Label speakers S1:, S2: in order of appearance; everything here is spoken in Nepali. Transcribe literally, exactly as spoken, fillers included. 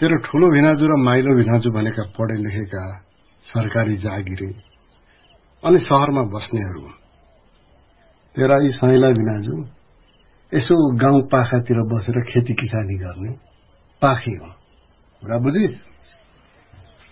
S1: तेरो ठूलो भिनाजु र माइलो भिनाजु भनेका पढे लेखेका सरकारी जागिरे अनि शहरमा बस्नेहरू तेरा यी साइला भिनाजु यसो गाउँ पाखातिर बसेर खेती किसानी गर्ने पाखे हो कुरा बुझिस।